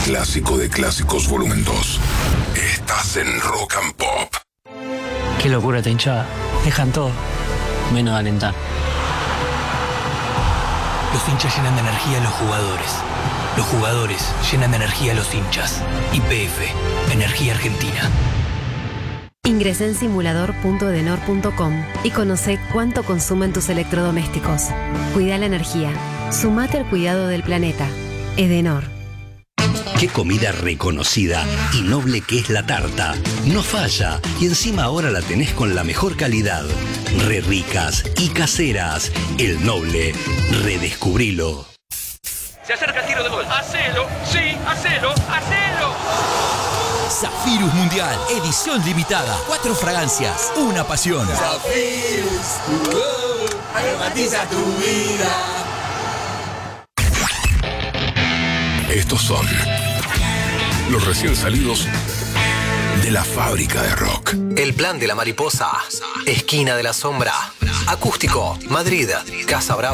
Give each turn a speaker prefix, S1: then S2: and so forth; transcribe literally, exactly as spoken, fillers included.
S1: clásico de clásicos volumen dos. Estás en Rock and Pop.
S2: Qué locura esta hinchada. Dejan todo, menos de alentar.
S3: Los hinchas llenan de energía a los jugadores. Los jugadores llenan de energía a los hinchas. Y P F, Energía Argentina.
S4: Ingresá en simulador punto edenor punto com y conoce cuánto consumen tus electrodomésticos. Cuida la energía. Sumate al cuidado del planeta. Edenor.
S5: Qué comida reconocida y noble que es la tarta. No falla. Y encima ahora la tenés con la mejor calidad. Re ricas y caseras. El Noble. Redescubrilo.
S6: Se acerca el tiro de gol. ¡Hacelo! ¡Sí! ¡Hacelo! ¡Hacelo!
S7: Zafirus Mundial, edición limitada. Cuatro fragancias, una pasión.
S8: Zafirus, tu voz, aromatiza tu vida.
S1: Estos son los recién salidos de la fábrica de rock.
S9: El plan de la mariposa. Esquina de la sombra. Acústico. Madrid. Casa Brava.